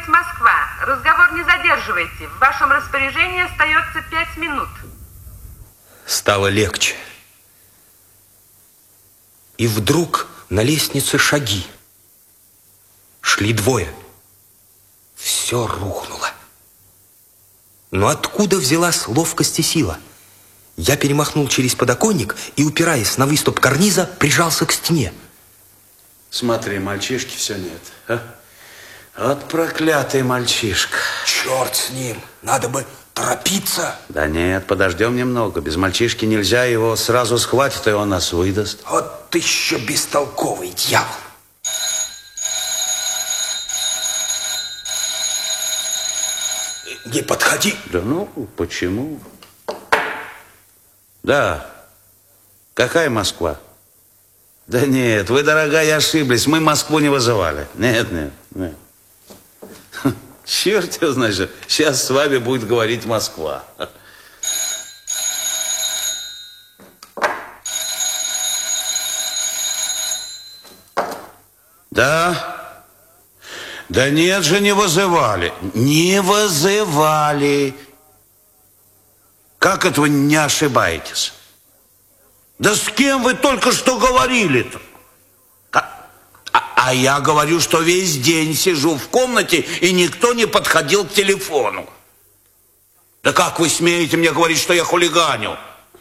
говорит Москва. Разговор не задерживайте. В вашем распоряжении остается 5 минут. Стало легче. И вдруг на лестнице шаги. Шли двое. Все рухнуло. Но откуда взялась ловкость и сила? Я перемахнул через подоконник и, упираясь на выступ карниза, прижался к стене. Смотри, мальчишки все нет. А? Вот проклятый мальчишка. Черт с ним. Надо бы торопиться. Да нет, подождем немного. Без мальчишки нельзя, его сразу схватит, и он нас выдаст. Вот ты еще бестолковый дьявол. Не подходи. Да ну, почему? Да. Какая Москва? Да нет, вы, дорогая, ошиблись. Мы Москву не вызывали. Нет. Черт его знает, сейчас с вами будет говорить Москва. Да? Да нет же, не вызывали. Не вызывали. Как это вы не ошибаетесь? Да с кем вы только что говорили-то? А я говорю, что весь день сижу в комнате, и никто не подходил к телефону. Да как вы смеете мне говорить, что я хулиганю?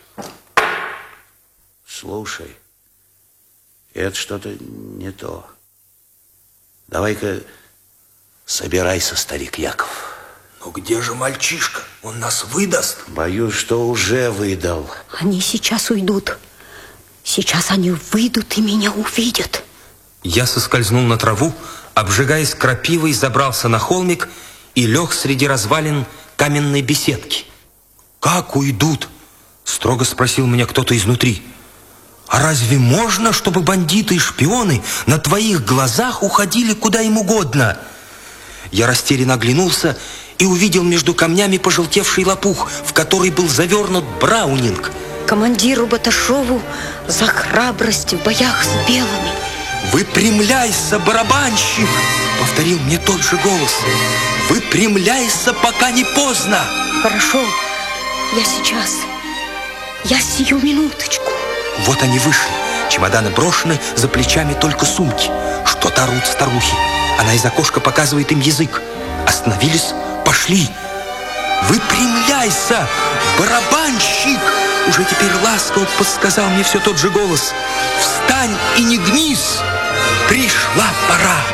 Слушай, это что-то не то. Давай-ка собирайся, старик Яков. Но где же мальчишка? Он нас выдаст? Боюсь, что уже выдал. Они сейчас уйдут. Сейчас они выйдут и меня увидят. Я соскользнул на траву, обжигаясь крапивой, забрался на холмик и лег среди развалин каменной беседки. «Как уйдут?» — строго спросил меня кто-то изнутри. «А разве можно, чтобы бандиты и шпионы на твоих глазах уходили куда им угодно?» Я растерянно оглянулся и увидел между камнями пожелтевший лопух, в который был завернут браунинг. Командиру Баташову за храбрость в боях с белыми. «Выпрямляйся, барабанщик!» — повторил мне тот же голос. «Выпрямляйся, пока не поздно!» Хорошо, я сейчас. Я сию минуточку. Вот они вышли. Чемоданы брошены, за плечами только сумки. Что-то орут старухи. Она из окошка показывает им язык. Остановились, пошли. «Выпрямляйся, барабанщик!» Уже теперь ласково подсказал мне все тот же голос. «Встань и не гнись! Пришла пора!»